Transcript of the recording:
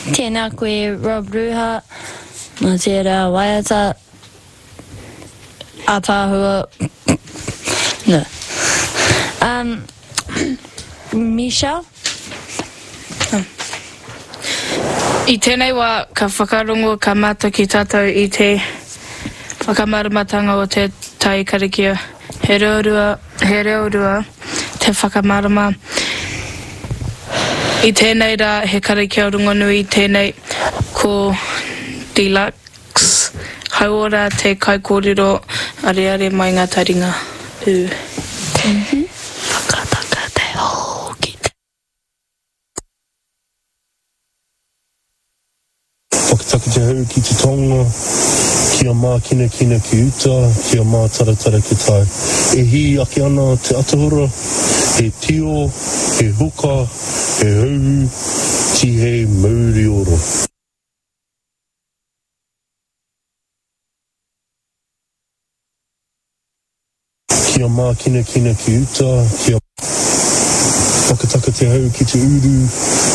Tēnā koe Rob Ruha, mā tērā Waiata, Atahua. No. Michelle? I tēnei wā ka whakarongo ka mata ki tātou I te whakamaramatanga o te tai karikia. He reo rua te whakamarama. I tēnei rā he karikia o rongonui tēnei ko Deluxe. Hauora te kai kōrero are mai ngā taringa. Whakataka te hoki. Whakataka te hau ki te tonga, kia mā kina ki uta, kia mā taratara ki tai. E hi ake ana te atahura, he tio, he huka, he hau, ti he mauri oro. Kia mā kina ki uta, kia whakataka te hau ki te uru,